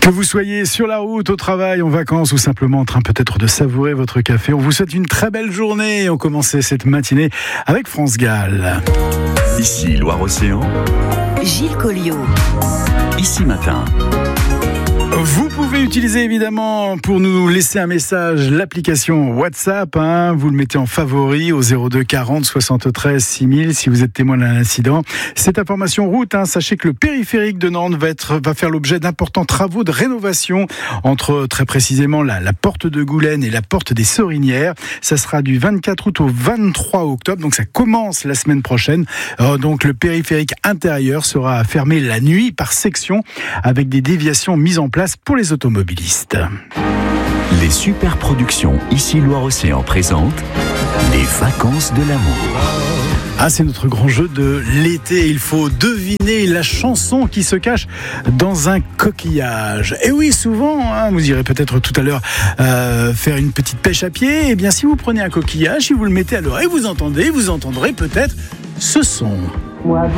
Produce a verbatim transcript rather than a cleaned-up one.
Que vous soyez sur la route, au travail, en vacances ou simplement en train peut-être de savourer votre café, on vous souhaite une très belle journée. On commençait cette matinée avec France Gall. Ici Loire-Océan, Gilles Colliot. Ici Matin. Vous pouvez utiliser évidemment pour nous laisser un message l'application WhatsApp, hein, vous le mettez en favori au zéro deux quarante soixante-treize six mille si vous êtes témoin d'un incident. Cette information route, hein, sachez que le périphérique de Nantes va, être, va faire l'objet d'importants travaux de rénovation entre très précisément la, la porte de Goulaine et la porte des Sorinières. Ça sera du vingt-quatre août au vingt-trois octobre, donc ça commence la semaine prochaine. Euh, donc le périphérique intérieur sera fermé la nuit par section avec des déviations mises en place pour les automobilistes. Les super productions Ici Loire-Océan présentent les vacances de l'amour. Ah, c'est notre grand jeu de l'été. Il faut deviner la chanson qui se cache dans un coquillage. Et oui, souvent, hein, vous irez peut-être tout à l'heure euh, faire une petite pêche à pied. Eh bien, si vous prenez un coquillage, si vous le mettez à l'oreille, vous entendez, vous entendrez peut-être ce son. Moi